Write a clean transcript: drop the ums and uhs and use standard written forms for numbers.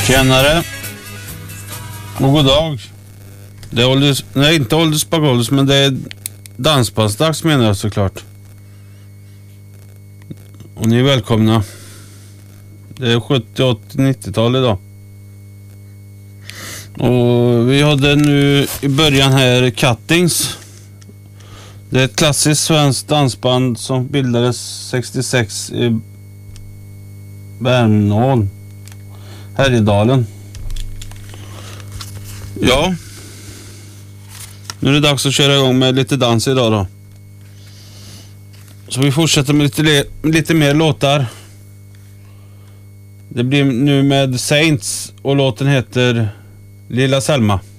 Tjänare och god dag. Det är inte åldersbagåldes, men det är dansbandsdags menar jag såklart. Och ni är välkomna. Det är 70, 80, 90-tal idag. Och vi hade nu i början här Cuttings. Det är ett klassiskt svenskt dansband som bildades 66 i Värmland, Härjedalen. Ja, nu är det dags att köra igång med lite dans idag då. Så vi fortsätter med lite mer låtar. Det blir nu med Saints och låten heter Lilla Selma.